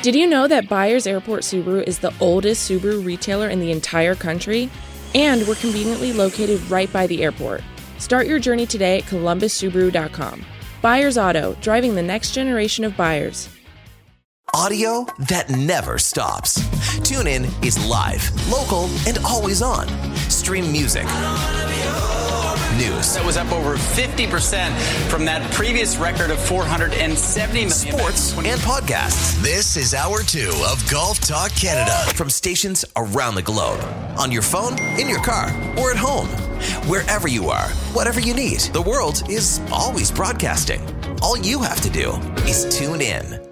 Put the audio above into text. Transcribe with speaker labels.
Speaker 1: Did you know that Byers Airport Subaru is the oldest Subaru retailer in the entire country? And we're conveniently located right by the airport. Start your journey today at columbussubaru.com. Byers Auto, driving the next generation of buyers.
Speaker 2: Audio that never stops. TuneIn is live, local, and always on. Stream music, news.
Speaker 3: That was up over 50% from that previous record of 470 million.
Speaker 2: Sports and podcasts. This is Hour 2 of Golf Talk Canada. From stations around the globe. On your phone, in your car, or at home. Wherever you are, whatever you need. The world is always broadcasting. All you have to do is tune in.